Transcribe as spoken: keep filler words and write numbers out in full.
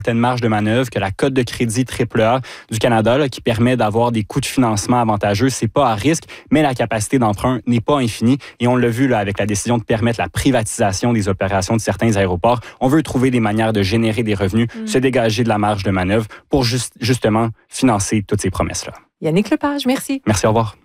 certaine marge de manœuvre, que la cote de crédit triple A du Canada, là, qui permet d'avoir des coûts de financement avantageux, c'est pas à risque, mais la capacité d'emprunt n'est pas infinie. Et on l'a vu là, avec la décision de permettre la privatisation des opérations de certains aéroports. On veut trouver des manières de générer des revenus, mmh. se dégager de la marge de manœuvre pour juste, justement financer toutes ces promesses-là. Yannick Lepage, merci. Merci, au revoir.